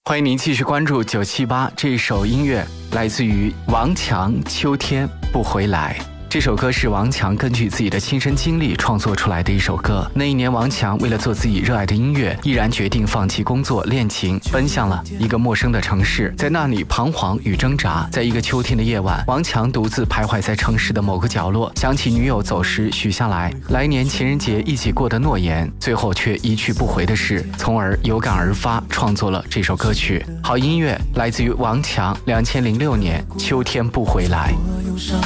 欢迎您继续关注978，这首音乐来自于王强《秋天不回来》。这首歌是王强根据自己的亲身经历创作出来的一首歌。那一年，王强为了做自己热爱的音乐，毅然决定放弃工作、恋情，奔向了一个陌生的城市，在那里彷徨与挣扎。在一个秋天的夜晚，王强独自徘徊在城市的某个角落，想起女友走时许下来年情人节一起过的诺言，最后却一去不回的事，从而有感而发，创作了这首歌曲。好音乐来自于王强，2006年《秋天不回来》。